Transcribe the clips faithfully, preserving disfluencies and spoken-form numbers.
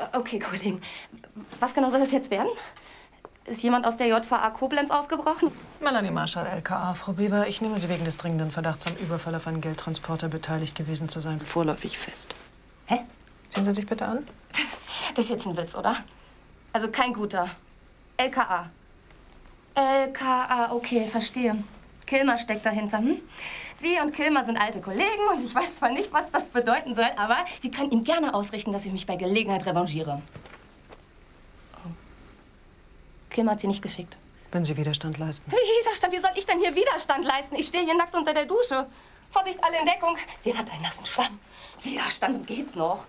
Okay, Kollegen. Was genau soll das jetzt werden? Ist jemand aus der J V A Koblenz ausgebrochen? Melanie Marschall, L K A. Frau Beber, ich nehme Sie wegen des dringenden Verdachts am Überfall auf einen Geldtransporter beteiligt gewesen zu sein vorläufig fest. Hä? Sehen Sie sich bitte an. Das ist jetzt ein Witz, oder? Also kein guter. L K A. L K A, okay, verstehe. Kilmer steckt dahinter, hm? Sie und Kilmer sind alte Kollegen und ich weiß zwar nicht, was das bedeuten soll, aber Sie können ihm gerne ausrichten, dass ich mich bei Gelegenheit revanchiere. Oh. Kilmer hat Sie nicht geschickt. Wenn Sie Widerstand leisten. Widerstand? Wie soll ich denn hier Widerstand leisten? Ich stehe hier nackt unter der Dusche. Vorsicht, alle in Deckung. Sie hat einen nassen Schwamm. Widerstand geht's noch.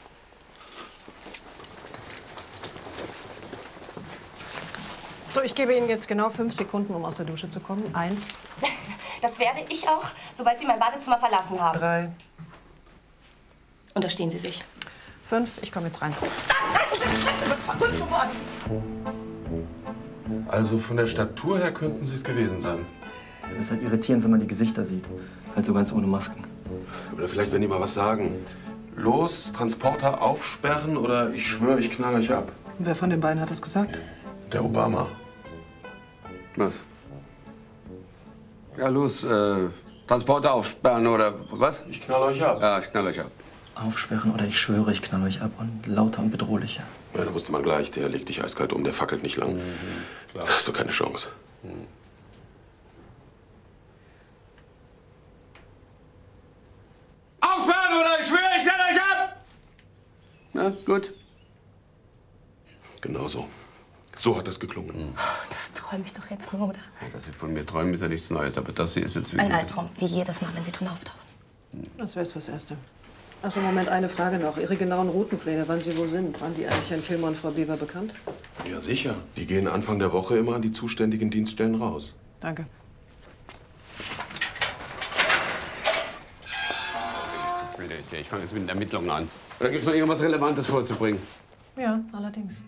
So, ich gebe Ihnen jetzt genau fünf Sekunden, um aus der Dusche zu kommen. Eins. Das werde ich auch, sobald Sie mein Badezimmer verlassen haben. Drei. Unterstehen Sie sich. Fünf. Ich komme jetzt rein. Also von der Statur her könnten Sie es gewesen sein. Das ist halt irritierend, wenn man die Gesichter sieht. Halt so ganz ohne Masken. Oder vielleicht, wenn die mal was sagen. Los, Transporter aufsperren oder ich schwöre, ich knall euch ab. Wer von den beiden hat das gesagt? Der Obama. Was? Ja, los, äh, Transporter aufsperren oder was? Ich knall euch ab. Ja, ich knall euch ab. Aufsperren oder ich schwöre, ich knall euch ab. Und lauter und bedrohlicher. Ja, da wusste man gleich, der legt dich eiskalt um, der fackelt nicht lang. Mhm, klar. Da hast du keine Chance. Mhm. Aufsperren oder ich schwöre, ich knall euch ab! Na, gut. Genau so. So hat das geklungen. Mhm. Das träume ich doch jetzt nur, oder? Dass Sie von mir träumen, ist ja nichts Neues, aber das hier ist jetzt wirklich... Ein Albtraum, wie jedes Mal, wenn Sie drin auftauchen. Das wäre fürs Erste. Ach so, Moment, eine Frage noch. Ihre genauen Routenpläne, wann Sie wo sind, waren die eigentlich Herrn Kilmer und Frau Beber bekannt? Ja, sicher. Die gehen Anfang der Woche immer an die zuständigen Dienststellen raus. Danke. Ich fange jetzt mit den Ermittlungen an. Oder gibt es noch irgendwas Relevantes vorzubringen? Ja, allerdings.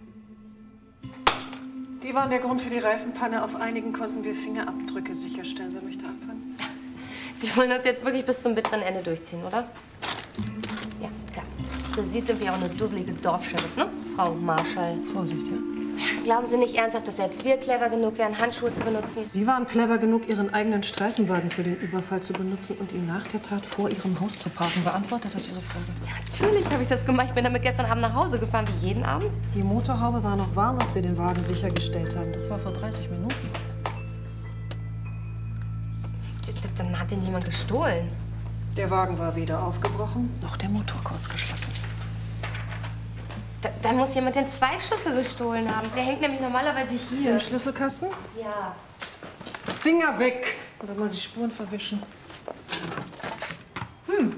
Die waren der Grund für die Reifenpanne. Auf einigen konnten wir Fingerabdrücke sicherstellen. Wer möchte anfangen? Sie wollen das jetzt wirklich bis zum bitteren Ende durchziehen, oder? Ja, klar. Für Sie sind wir auch eine dusselige Dorfscheriff, ne? Frau Marschall. Vorsicht, ja? Glauben Sie nicht ernsthaft, dass selbst wir clever genug wären, Handschuhe zu benutzen? Sie waren clever genug, Ihren eigenen Streifenwagen für den Überfall zu benutzen und ihn nach der Tat vor Ihrem Haus zu parken. Beantwortet das Ihre Frage? Ja, natürlich habe ich das gemacht. Ich bin damit gestern Abend nach Hause gefahren, wie jeden Abend. Die Motorhaube war noch warm, als wir den Wagen sichergestellt haben. Das war vor dreißig Minuten. Dann hat den jemand gestohlen. Der Wagen war weder aufgebrochen, noch der Motor kurz geschlossen. Da, dann muss jemand den Zweitschlüssel gestohlen haben. Der hängt nämlich normalerweise hier. Im Schlüsselkasten? Ja. Finger weg! Oder wollen Sie Spuren verwischen? Hm.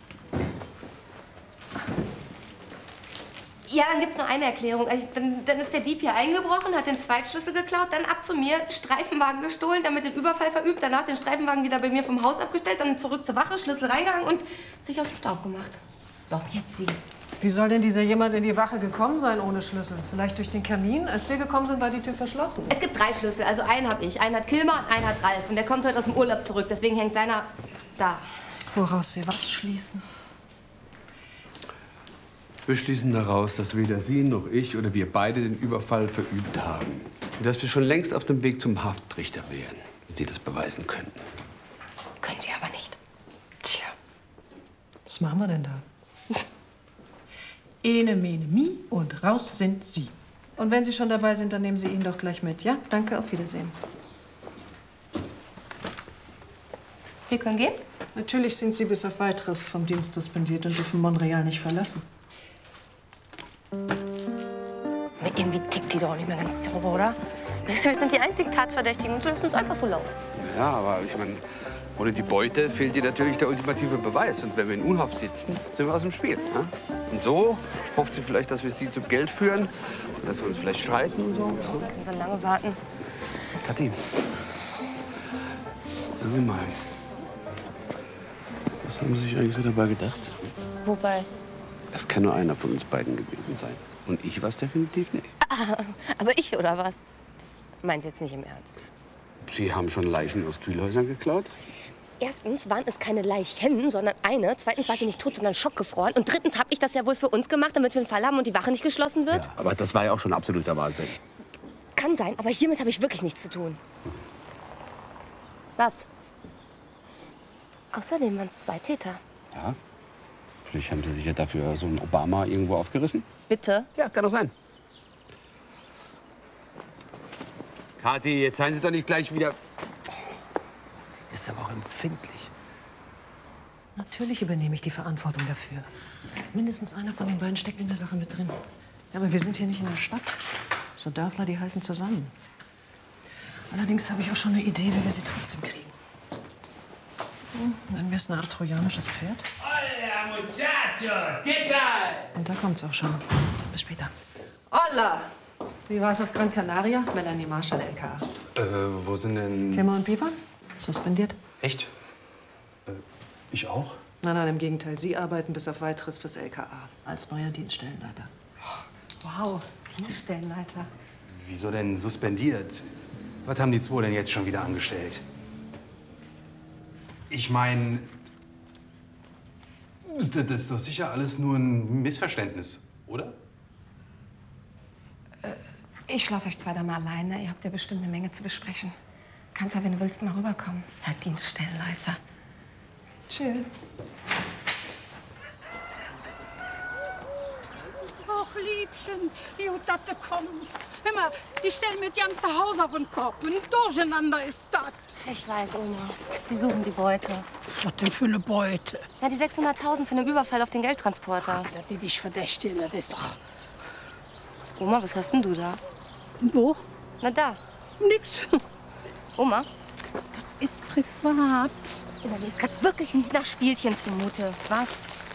Ja, dann gibt's nur eine Erklärung. Also, dann, dann ist der Dieb hier eingebrochen, hat den Zweitschlüssel geklaut, dann ab zu mir, Streifenwagen gestohlen, damit den Überfall verübt, danach den Streifenwagen wieder bei mir vom Haus abgestellt, dann zurück zur Wache, Schlüssel reingegangen und sich aus dem Staub gemacht. So, jetzt Sie. Wie soll denn dieser jemand in die Wache gekommen sein ohne Schlüssel? Vielleicht durch den Kamin? Als wir gekommen sind, war die Tür verschlossen. Es gibt drei Schlüssel, also einen habe ich, einen hat Kilmer und einen hat Ralf. Und der kommt heute aus dem Urlaub zurück, deswegen hängt seiner da. Woraus wir was schließen? Wir schließen daraus, dass weder Sie noch ich oder wir beide den Überfall verübt haben. Und dass wir schon längst auf dem Weg zum Haftrichter wären, wenn Sie das beweisen könnten. Können Sie aber nicht. Tja, was machen wir denn da? Ene, mene, mi und raus sind Sie. Und wenn Sie schon dabei sind, dann nehmen Sie ihn doch gleich mit, ja? Danke, auf Wiedersehen. Wir können gehen? Natürlich sind Sie bis auf Weiteres vom Dienst suspendiert und dürfen Montreal nicht verlassen. Irgendwie tickt die doch nicht mehr ganz sauber, oder? Wir sind die einzigen Tatverdächtigen und so lassen uns einfach so laufen. Ja, aber ich meine, ohne die Beute fehlt dir natürlich der ultimative Beweis. Und wenn wir in Unhaft sitzen, sind wir aus dem Spiel. Ne? Und so hofft sie vielleicht, dass wir sie zum Geld führen und dass wir uns vielleicht streiten und so. Wir können so lange warten. Kathi, sagen Sie mal, was haben Sie sich eigentlich so dabei gedacht? Wobei? Das kann nur einer von uns beiden gewesen sein. Und ich war es definitiv nicht. Ah, aber ich, oder was? Das meinen Sie jetzt nicht im Ernst? Sie haben schon Leichen aus Kühlhäusern geklaut? Erstens waren es keine Leichen, sondern eine. Zweitens war sie nicht tot, sondern schockgefroren. Und drittens habe ich das ja wohl für uns gemacht, damit wir einen Fall haben und die Wache nicht geschlossen wird. Ja, aber das war ja auch schon absoluter Wahnsinn. Kann sein, aber hiermit habe ich wirklich nichts zu tun. Was? Außerdem waren es zwei Täter. Ja. Vielleicht haben Sie sich ja dafür so einen Obama irgendwo aufgerissen. Bitte? Ja, kann doch sein. Kathi, jetzt seien Sie doch nicht gleich wieder... Ist aber auch empfindlich. Natürlich übernehme ich die Verantwortung dafür. Mindestens einer von den beiden steckt in der Sache mit drin. Ja, aber wir sind hier nicht in der Stadt. So Dörfler, die halten zusammen. Allerdings habe ich auch schon eine Idee, wie wir sie trotzdem kriegen. Hm, nennen wir es eine Art trojanisches Pferd. Hola, muchachos! ¿Qué tal? Und da kommt's auch schon. Bis später. Hola! Wie war es auf Gran Canaria? Melanie Marshall, L K A. Äh, wo sind denn... Kilmer und Beaver? Suspendiert? Echt? Äh, ich auch? Nein, nein, im Gegenteil. Sie arbeiten bis auf Weiteres fürs L K A. Als neuer Dienststellenleiter. Wow, Dienststellenleiter. Wieso denn suspendiert? Was haben die zwei denn jetzt schon wieder angestellt? Ich meine, das ist doch sicher alles nur ein Missverständnis, oder? Ich lasse euch zwei da mal alleine. Ihr habt ja bestimmt eine Menge zu besprechen. Kannst ja, wenn du willst, mal rüberkommen, Herr Dienststellenleiter. Tschüss. Ach, Liebchen, gut, dass du kommst. Hör mal, die stellen mir das ganze Haus auf den Kopf. Ein Durcheinander ist das. Ich weiß, Oma. Die suchen die Beute. Was denn für eine Beute? Ja, die sechshunderttausend für den Überfall auf den Geldtransporter. Ach, dass die dich verdächtigen, das ist doch... Oma, was hast denn du da? Wo? Na da. Nix. Oma? Das ist privat. Oma, mir ist gerade wirklich nicht nach Spielchen zumute. Was?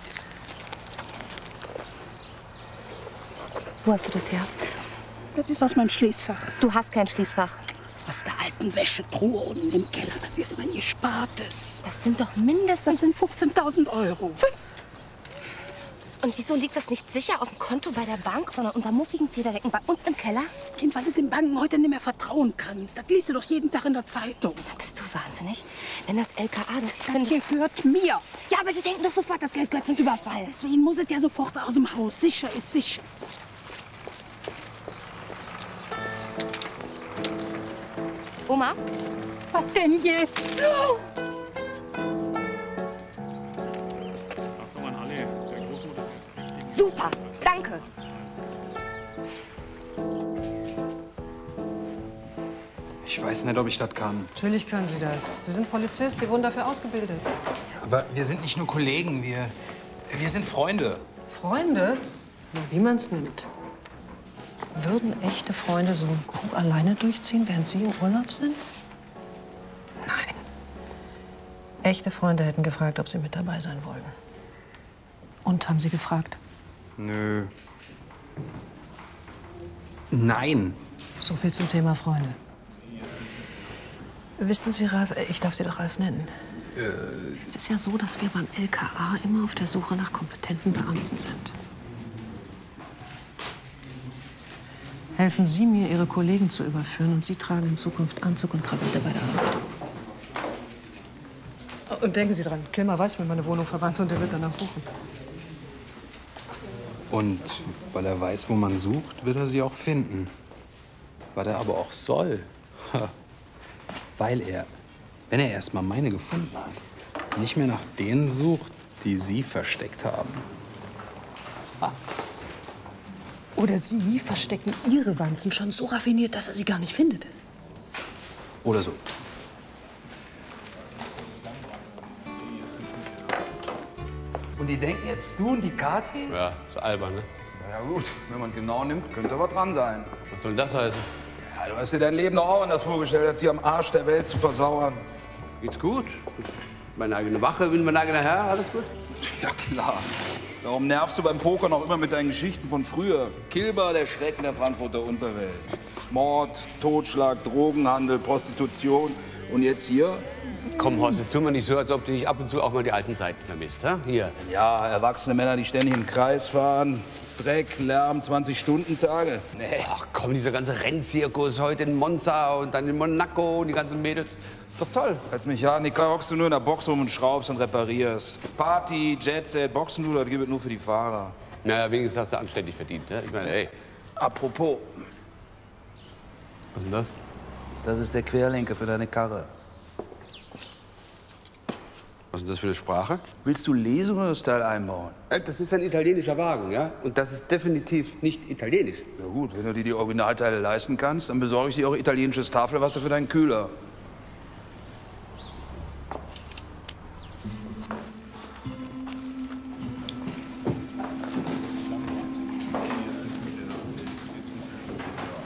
Wo hast du das her? Das ist aus meinem Schließfach. Du hast kein Schließfach. Aus der alten Wäschetruhe unten im Keller. Das ist mein Gespartes. Das sind doch mindestens... Das sind fünfzehntausend Euro. Und wieso liegt das nicht sicher auf dem Konto bei der Bank, sondern unter muffigen Federdecken bei uns im Keller? Kind, weil du den Banken heute nicht mehr vertrauen kannst. Das liest du doch jeden Tag in der Zeitung. Bist du wahnsinnig? Wenn das L K A das hier Das findet... gehört mir. Ja, aber sie denken doch sofort, das Geld gehört zum Überfall. Deswegen muss es ja sofort aus dem Haus. Sicher ist sicher. Oma? Was denn jetzt? Oh. Super, danke. Ich weiß nicht, ob ich das kann. Natürlich können Sie das. Sie sind Polizist, Sie wurden dafür ausgebildet. Aber wir sind nicht nur Kollegen, wir, wir sind Freunde. Freunde? Na, wie man es nimmt. Würden echte Freunde so einen Coup alleine durchziehen, während Sie im Urlaub sind? Nein. Echte Freunde hätten gefragt, ob Sie mit dabei sein wollen. Und haben Sie gefragt? Nö. Nein. So viel zum Thema Freunde. Wissen Sie, Ralf, ich darf Sie doch Ralf nennen. Äh. Es ist ja so, dass wir beim L K A immer auf der Suche nach kompetenten Beamten sind. Helfen Sie mir, Ihre Kollegen zu überführen, und Sie tragen in Zukunft Anzug und Krawatte bei der Arbeit. Und denken Sie dran, Kilmer weiß, wenn meine Wohnung verwandt ist, und er wird danach suchen. Und weil er weiß, wo man sucht, wird er sie auch finden. Was er aber auch soll. Weil er, wenn er erst mal meine gefunden hat, nicht mehr nach denen sucht, die Sie versteckt haben. Ha. Oder Sie verstecken Ihre Wanzen schon so raffiniert, dass er sie gar nicht findet. Oder so. Und die denken jetzt, du und die Kathi? Ja, ist albern, ne? Ja gut, wenn man genau nimmt, könnte aber dran sein. Was soll denn das heißen? Ja, du hast dir dein Leben doch auch anders vorgestellt, als sie am Arsch der Welt zu versauern. Geht's gut? Meine eigene Wache, bin mein eigener Herr, alles gut? Ja klar. Darum nervst du beim Poker noch immer mit deinen Geschichten von früher. Kilber, der Schrecken der Frankfurter Unterwelt. Mord, Totschlag, Drogenhandel, Prostitution. Und jetzt hier? Komm, Horst, es tut mir nicht so, als ob du nicht ab und zu auch mal die alten Zeiten vermisst, ha? Hier. Ja, erwachsene Männer, die ständig im Kreis fahren. Dreck, Lärm, zwanzig-Stunden-Tage. Nee. Ach komm, dieser ganze Rennzirkus heute in Monza und dann in Monaco und die ganzen Mädels. Ist doch toll. Als Mechaniker hockst du nur in der Box rum und schraubst und reparierst. Party, Jetset, Boxen, du, das gibt es nur für die Fahrer. Naja, wenigstens hast du anständig verdient, ne? Ich meine, ey. Apropos. Was ist denn das? Das ist der Querlenker für deine Karre. Was ist das für eine Sprache? Willst du lesen oder das Teil einbauen? Das ist ein italienischer Wagen, ja? Und das ist definitiv nicht italienisch. Ja gut, wenn du dir die Originalteile leisten kannst, dann besorge ich dir auch italienisches Tafelwasser für deinen Kühler.